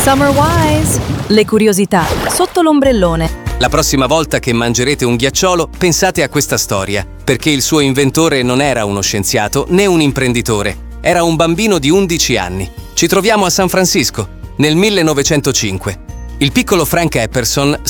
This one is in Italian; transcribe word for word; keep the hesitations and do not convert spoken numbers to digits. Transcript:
Summer Wise, le curiosità sotto l'ombrellone. La prossima volta che mangerete un ghiacciolo, pensate a questa storia, perché il suo inventore non era uno scienziato né un imprenditore, era un bambino di undici anni. Ci troviamo a San Francisco, nel millenovecentocinque. Il piccolo Frank Epperson